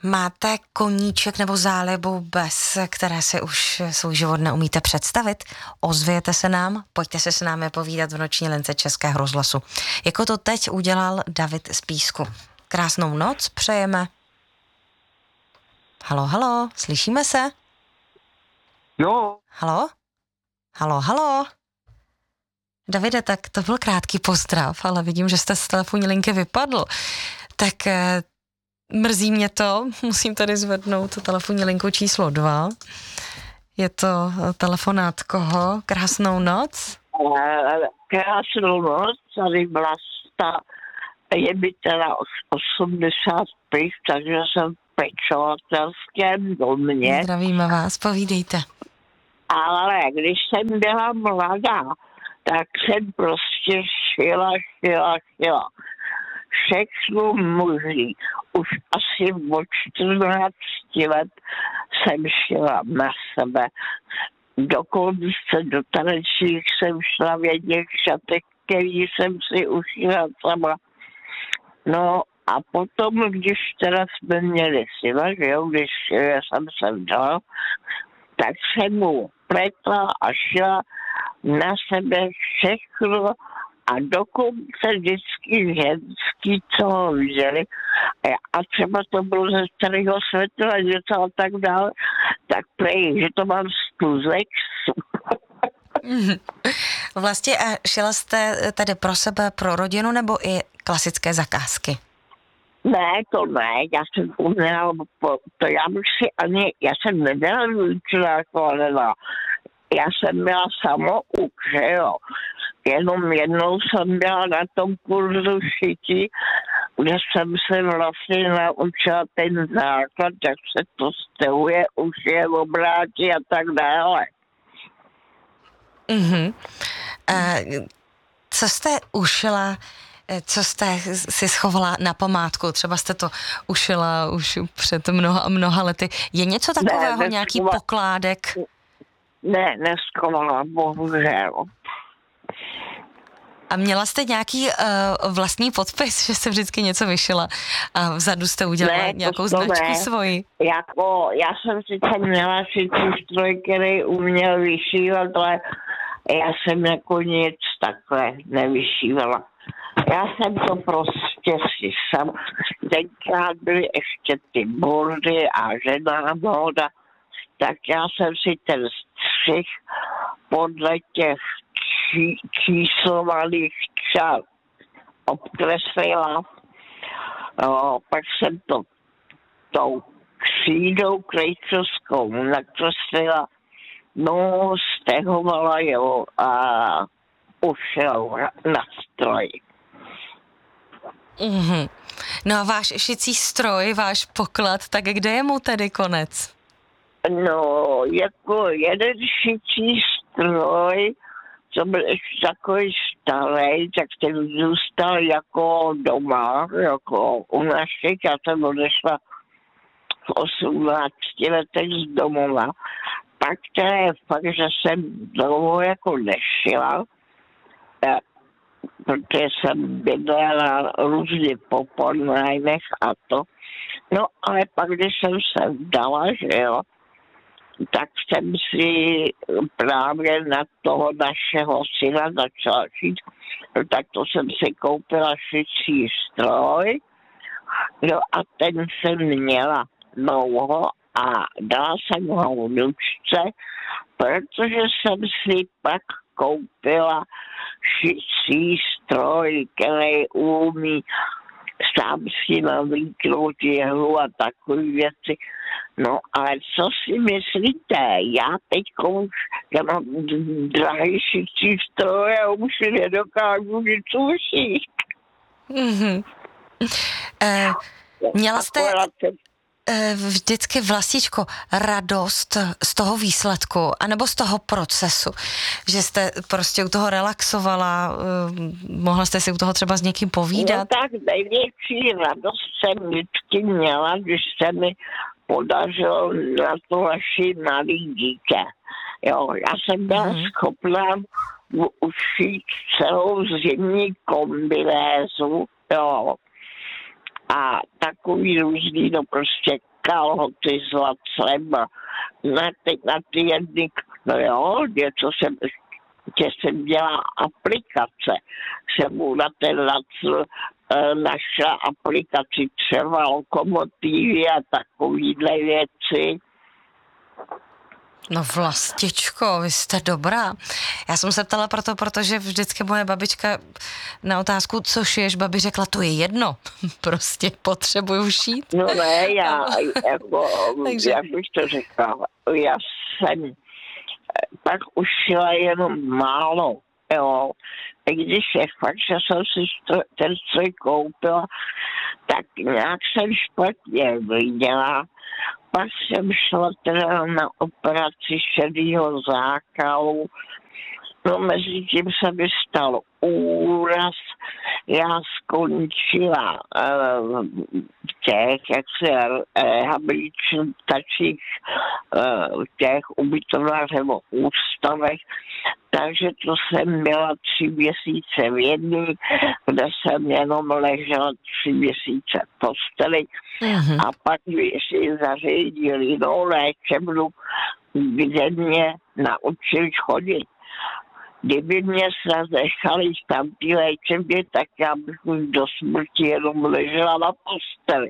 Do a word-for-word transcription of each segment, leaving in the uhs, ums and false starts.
Máte koníček nebo zálibu, bez které si už svůj život neumíte představit? Ozvěte se nám, pojďte se s námi povídat v noční lince Českého rozhlasu. Jako to teď udělal David z Písku. Krásnou noc přejeme. Halo, halo, slyšíme se? Jo. Halo? Halo, halo? Davide, tak to byl krátký pozdrav, ale vidím, že jste z telefonní linky vypadl. Tak eh, mrzí mě to, musím tady zvednout telefonní linku číslo dva. Je to telefonát koho? Krásnou noc? Krásnou noc, tady Vlasta, je mi teda osmdesát pět, takže jsem v pečovatelském domě. Zdravíme vás, povídejte. Ale když jsem byla mladá, tak jsem prostě šila, šila, šila. Všechno možný. Už asi od čtrnácti let jsem šila na sebe. Dokonce do tanečních jsem šla v jedných šatech, který jsem si ušila sama. No a potom, když teda jsme měli syna, že jo, když jsem se vdala, tak jsem mu pletla a šla na sebe všechno a dokonce vždycky ženský, co ho viděli. A třeba to bylo ze starého světla, něco a tak dále, tak prej, že to mám stuzek. Vlastně a šila jste tady pro sebe, pro rodinu, nebo i klasické zakázky? Ne, to ne, já jsem uměla, to já bych si ani, já jsem nedělala vyučila jako Alena. Já jsem byla samouk, že jo. Jenom jednou jsem byla na tom kurzu šití, kde jsem se vlastně naučila ten základ, jak se to stehuje, ušije, obrátí a tak dále. Mhm. A co jste ušila, co jste si schovala na památku? Třeba jste to ušila už před mnoha a mnoha lety. Je něco takového, ne, nějaký pokládek? Ne, neskovala, bohužel. A měla jste nějaký uh, vlastní podpis, že jste vždycky něco vyšila a vzadu jste udělala ne, nějakou značku ne. svoji? Jako, já jsem sice měla šicí stroj, který uměl vyšívat, ale já jsem jako nic takhle nevyšívala. Já jsem to prostě si sam. Tenkrát byly ještě ty bordy a žená móda, tak já jsem si ten střih podle těch čí, číslovaných čar obkreslila. No, pak jsem to tou křídou krejčovskou nakreslila, no, stehovala jo a ušel na stroj. Mm-hmm. No a váš šicí stroj, váš poklad, tak kde je mu tedy konec? No, jako jeden šicí stroj, co byl ještě takový starý, tak ten zůstal jako doma, jako u našich. Já jsem odešla v osmnácti letech z domova. Pak to je fakt, že jsem dlouho jako nešila, protože jsem bydlela různě po podnájmech a to. No ale pak, když jsem se vdala, že jo, tak jsem si právě na toho našeho syna začala šít. No, tak to jsem si koupila šicí stroj, no a ten jsem měla dlouho a dala jsem ho vnučce, protože jsem si pak koupila šicí stroj, který umí sám si navlíknout jehlu a takové věci. No ale co si myslíte? Já teď už, já mám drahý šicí stroj a už si nedokážu nic ušít. Mm-hmm. Eh, měla jste eh, vždycky, Vlastičko, radost z toho výsledku, anebo z toho procesu, že jste prostě u toho relaxovala, eh, mohla jste si u toho třeba s někým povídat? No tak největší radost jsem vždycky měla, když se mi podařilo na to naši malý dítě. Jo, já jsem byla mm. schopná ušít celou zimní kombinézu, jo, a takový různý, no prostě kalhoty s Václem a na ty, na ty jedny, no jo, něco jsem, že jsem dělala aplikace, jsem mu na ten Václav e, našla aplikaci třeba lokomotivy a takovýhle věci. No Vlastičko, vy jste dobrá. Já jsem se ptala proto, protože vždycky moje babička na otázku, co šiješ, babi řekla, to je jedno, prostě potřebuju šít. No ne, já, jako, Takže... jak bych to řekla, já jsem pak už šila jenom málo, jo. I když je fakt, že jsem si sto, ten stroj koupila, tak nějak jsem špatně viděla. Pak jsem šla teda na operaci šedýho zákalu. No mezi tím se mi stal úraz. Já skončila uh, v těch, jak se rehabilitačních uh, těch ubytovnách nebo ústavech. Takže to jsem byla tři měsíce v jedné, kde jsem jenom ležela tři měsíce v posteli. Mm-hmm. A pak mi si zařídili no léčebnu, kde mě naučili chodit. Kdyby mě se nechali tam ty léčebně, tak já bych už do smrti jenom ležela na posteli.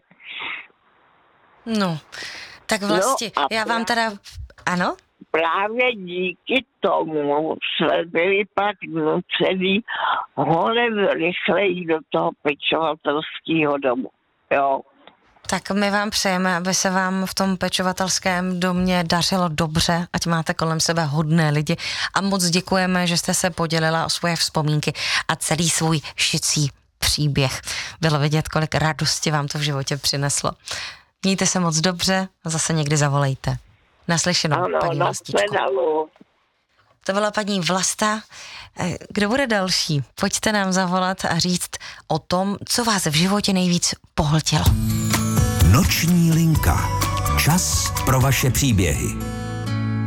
No, tak vlastně, no já vám teda, ano? Právě díky tomu jsme byli pak nucený honem rychleji do toho pečovatelského domu, jo. Tak my vám přejeme, aby se vám v tom pečovatelském domě dařilo dobře, ať máte kolem sebe hodné lidi a moc děkujeme, že jste se podělila o svoje vzpomínky a celý svůj šicí příběh. Bylo vidět, kolik radosti vám to v životě přineslo. Mějte se moc dobře a zase někdy zavolejte. Naslyšenou, ano, paní Vlastičko. To byla paní Vlasta. Kdo bude další? Pojďte nám zavolat a říct o tom, co vás v životě nejvíc pohltilo. Noční linka. Čas pro vaše příběhy.